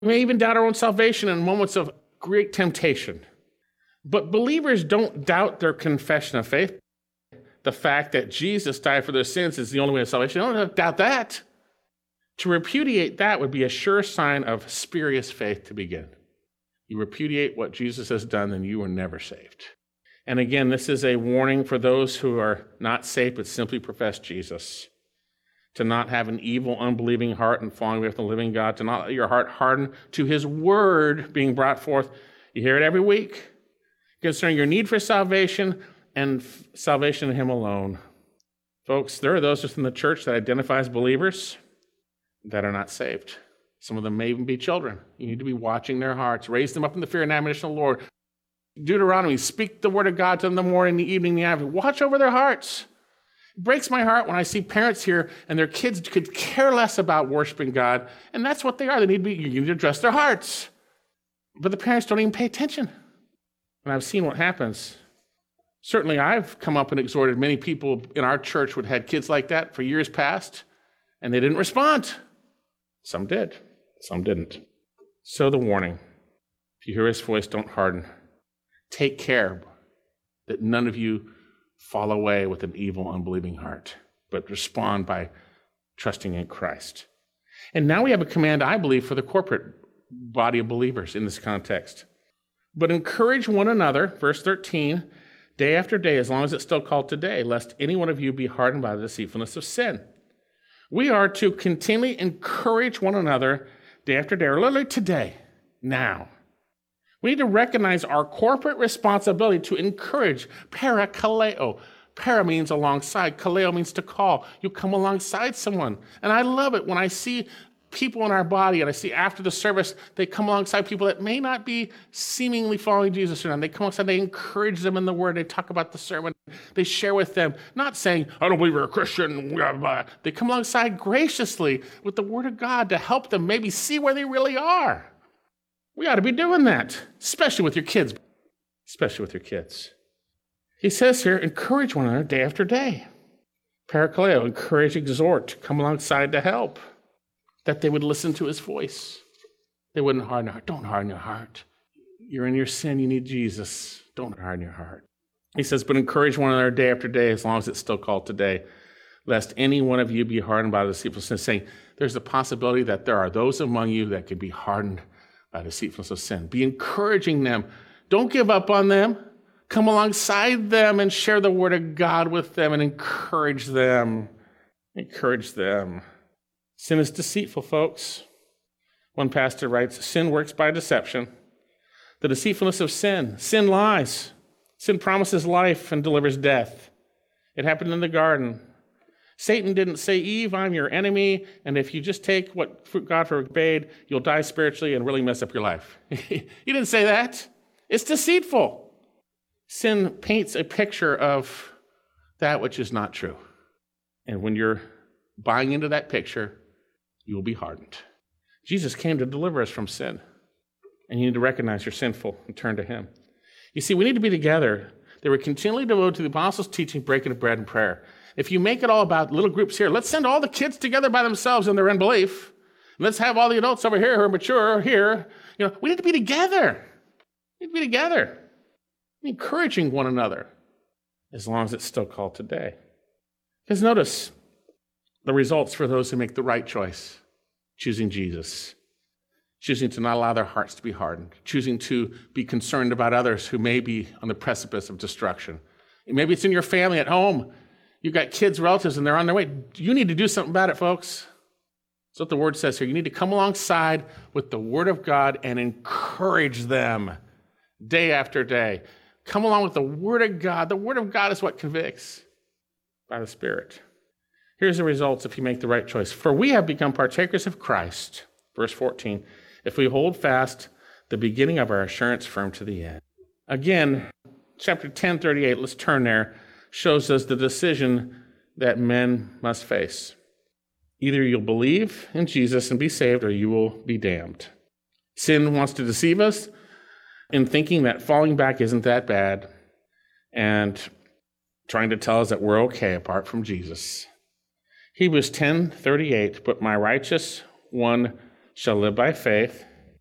We may even doubt our own salvation in moments of great temptation. But believers don't doubt their confession of faith. The fact that Jesus died for their sins is the only way to salvation. They don't doubt that. To repudiate that would be a sure sign of spurious faith to begin. You repudiate what Jesus has done, then you are never saved. And again, this is a warning for those who are not saved but simply profess Jesus. To not have an evil, unbelieving heart and falling away from the living God. To not let your heart harden to his word being brought forth. You hear it every week concerning your need for salvation and salvation in him alone. Folks, there are those within the church that identify as believers that are not saved. Some of them may even be children. You need to be watching their hearts. Raise them up in the fear and admonition of the Lord. Deuteronomy, speak the word of God to them in the morning, the evening, the afternoon. Watch over their hearts. It breaks my heart when I see parents here and their kids could care less about worshiping God. And that's what they are. You need to address their hearts. But the parents don't even pay attention. And I've seen what happens. Certainly, I've come up and exhorted many people in our church who had kids like that for years past, and they didn't respond. Some did, some didn't. So the warning, if you hear his voice, don't harden. Take care that none of you fall away with an evil, unbelieving heart, but respond by trusting in Christ. And now we have a command, I believe, for the corporate body of believers in this context. But encourage one another, verse 13, day after day, as long as it's still called today, lest any one of you be hardened by the deceitfulness of sin. We are to continually encourage one another day after day, or literally today, now. We need to recognize our corporate responsibility to encourage, parakaleo. Para means alongside, kaleo means to call. You come alongside someone. And I love it when I see people in our body, and I see after the service, they come alongside people that may not be seemingly following Jesus or not. They come alongside, they encourage them in the word, they talk about the sermon, they share with them, not saying, I don't believe you're a Christian, blah, blah. They come alongside graciously with the word of God to help them maybe see where they really are. We ought to be doing that, especially with your kids. Especially with your kids. He says here, encourage one another day after day. Parakaleo, encourage, exhort, come alongside to help. That they would listen to his voice. They wouldn't harden their heart. Don't harden your heart. You're in your sin. You need Jesus. Don't harden your heart. He says, but encourage one another day after day, as long as it's still called today, lest any one of you be hardened by the deceitfulness of sin. Saying there's a possibility that there are those among you that could be hardened by deceitfulness of sin. Be encouraging them. Don't give up on them. Come alongside them and share the word of God with them and encourage them. Encourage them. Sin is deceitful, folks. One pastor writes, sin works by deception. The deceitfulness of sin. Sin lies. Sin promises life and delivers death. It happened in the garden. Satan didn't say, Eve, I'm your enemy, and if you just take what God forbade, you'll die spiritually and really mess up your life. He didn't say that. It's deceitful. Sin paints a picture of that which is not true. And when you're buying into that picture, you will be hardened. Jesus came to deliver us from sin. And you need to recognize you're sinful and turn to him. You see, we need to be together. They were continually devoted to the apostles' teaching, breaking of bread, and prayer. If you make it all about little groups here, let's send all the kids together by themselves in their unbelief. Let's have all the adults over here who are mature here. We need to be together. We need to be together. Encouraging one another, as long as it's still called today. Because notice the results for those who make the right choice, choosing Jesus, choosing to not allow their hearts to be hardened, choosing to be concerned about others who may be on the precipice of destruction. Maybe it's in your family at home. You've got kids, relatives, and they're on their way. You need to do something about it, folks. That's what the word says here. You need to come alongside with the word of God and encourage them day after day. Come along with the word of God. The word of God is what convicts by the Spirit. Here's the results if you make the right choice. For we have become partakers of Christ, verse 14, if we hold fast the beginning of our assurance firm to the end. Again, chapter 10:38, let's turn there, shows us the decision that men must face. Either you'll believe in Jesus and be saved, or you will be damned. Sin wants to deceive us in thinking that falling back isn't that bad and trying to tell us that we're okay apart from Jesus. Hebrews 10:38, but my righteous one shall live by faith,